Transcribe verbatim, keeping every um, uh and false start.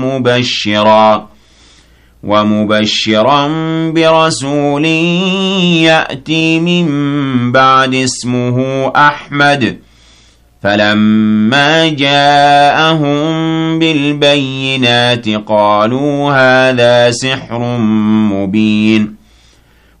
مبشرا ومبشرا برسول يأتي من بعد اسمه أحمد فلما جاءهم بالبينات قالوا هذا سحر مبين